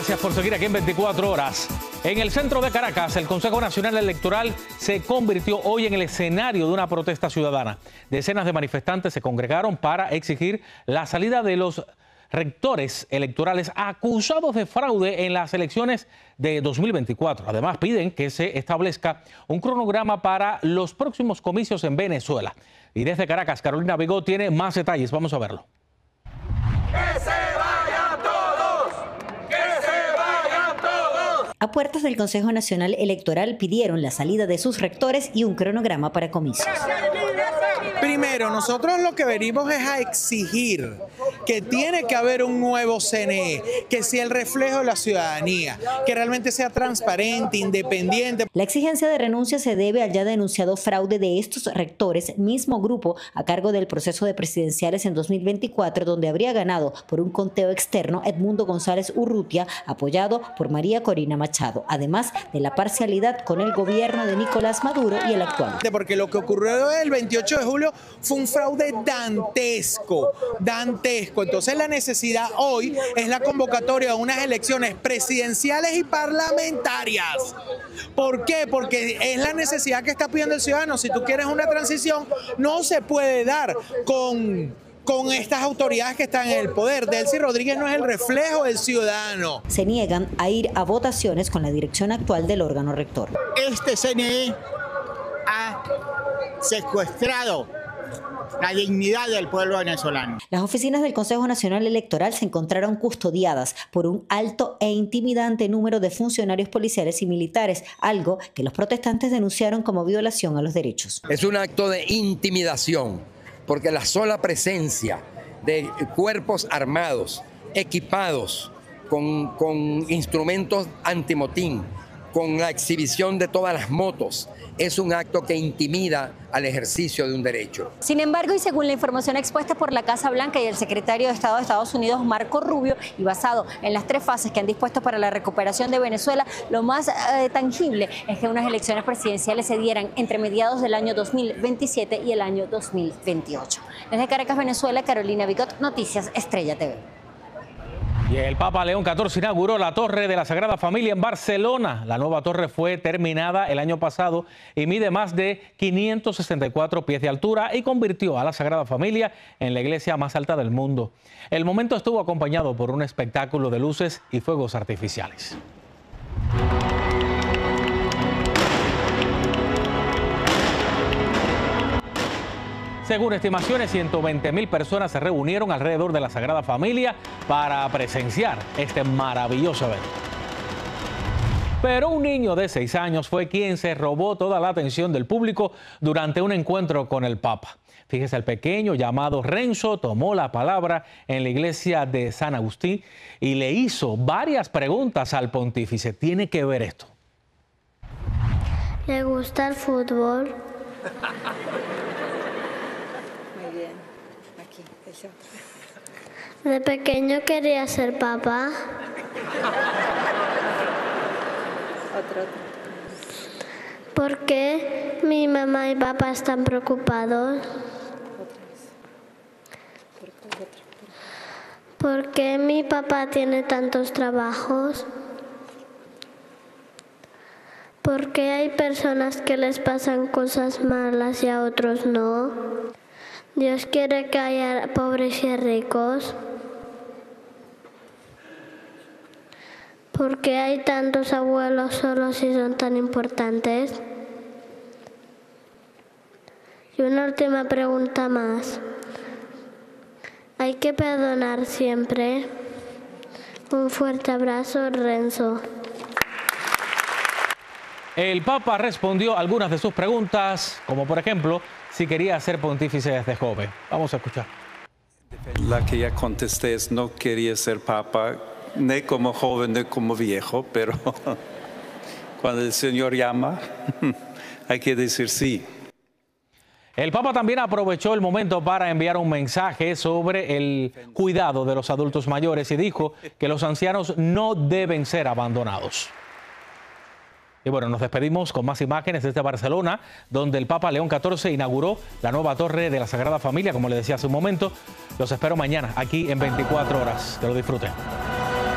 Gracias por seguir aquí en 24 horas. En el centro de Caracas, el Consejo Nacional Electoral se convirtió hoy en el escenario de una protesta ciudadana. Decenas de manifestantes se congregaron para exigir la salida de los rectores electorales acusados de fraude en las elecciones de 2024. Además, piden que se establezca un cronograma para los próximos comicios en Venezuela. Y desde Caracas, Carolina Bigot tiene más detalles. Vamos a verlo. ¡Que se vayan todos! ¡Que se vayan todos! A puertas del Consejo Nacional Electoral pidieron la salida de sus rectores y un cronograma para comicios. Primero, nosotros lo que venimos es a exigir que tiene que haber un nuevo CNE, que sea el reflejo de la ciudadanía, que realmente sea transparente, independiente. La exigencia de renuncia se debe al ya denunciado fraude de estos rectores, mismo grupo a cargo del proceso de presidenciales en 2024, donde habría ganado por un conteo externo Edmundo González Urrutia, apoyado por María Corina Machado, además de la parcialidad con el gobierno de Nicolás Maduro y el actual. Porque lo que ocurrió el 28 de julio fue un fraude dantesco. Entonces la necesidad hoy es la convocatoria de unas elecciones presidenciales y parlamentarias. ¿Por qué? Porque es la necesidad que está pidiendo el ciudadano. Si tú quieres una transición, no se puede dar con estas autoridades que están en el poder. Delcy Rodríguez no es el reflejo del ciudadano. Se niegan a ir a votaciones con la dirección actual del órgano rector. Este CNE ha secuestrado la dignidad del pueblo venezolano. Las oficinas del Consejo Nacional Electoral se encontraron custodiadas por un alto e intimidante número de funcionarios policiales y militares, algo que los protestantes denunciaron como violación a los derechos. Es un acto de intimidación, porque la sola presencia de cuerpos armados, equipados con instrumentos antimotín, con la exhibición de todas las motos, es un acto que intimida al ejercicio de un derecho. Sin embargo, y según la información expuesta por la Casa Blanca y el secretario de Estado de Estados Unidos, Marco Rubio, y basado en las 3 fases que han dispuesto para la recuperación de Venezuela, lo más tangible es que unas elecciones presidenciales se dieran entre mediados del año 2027 y el año 2028. Desde Caracas, Venezuela, Carolina Bigot, Noticias Estrella TV. Y el Papa León XIV inauguró la Torre de la Sagrada Familia en Barcelona. La nueva torre fue terminada el año pasado y mide más de 564 pies de altura y convirtió a la Sagrada Familia en la iglesia más alta del mundo. El momento estuvo acompañado por un espectáculo de luces y fuegos artificiales. Según estimaciones, 120.000 personas se reunieron alrededor de la Sagrada Familia para presenciar este maravilloso evento. Pero un niño de 6 años fue quien se robó toda la atención del público durante un encuentro con el Papa. Fíjese, el pequeño llamado Renzo tomó la palabra en la iglesia de San Agustín y le hizo varias preguntas al pontífice. Tiene que ver esto. ¿Le gusta el fútbol? De pequeño quería ser papá. ¿Por qué mi mamá y papá están preocupados? ¿Por qué mi papá tiene tantos trabajos? ¿Por qué hay personas que les pasan cosas malas y a otros no? Dios quiere que haya pobres y ricos. ¿Por qué hay tantos abuelos solos y son tan importantes? Y una última pregunta más. ¿Hay que perdonar siempre? Un fuerte abrazo, Renzo. El Papa respondió algunas de sus preguntas, como por ejemplo, si quería ser pontífice desde joven. Vamos a escuchar. La que ya contesté es no quería ser papa, ni como joven ni como viejo, pero cuando el Señor llama, hay que decir sí. El Papa también aprovechó el momento para enviar un mensaje sobre el cuidado de los adultos mayores y dijo que los ancianos no deben ser abandonados. Y bueno, nos despedimos con más imágenes desde Barcelona, donde el Papa León XIV inauguró la nueva Torre de la Sagrada Familia, como le decía hace un momento. Los espero mañana aquí en 24 horas. Que lo disfruten.